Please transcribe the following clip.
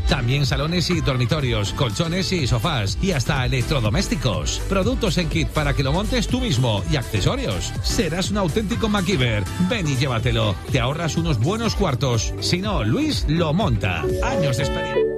También salones y dormitorios, colchones y sofás y hasta electrodomésticos. Productos en kit para que lo montes tú mismo y accesorios. Serás un auténtico MacGyver. Ven y llévatelo. Te ahorras unos buenos cuartos. Si no, Luis lo monta. Años de experiencia.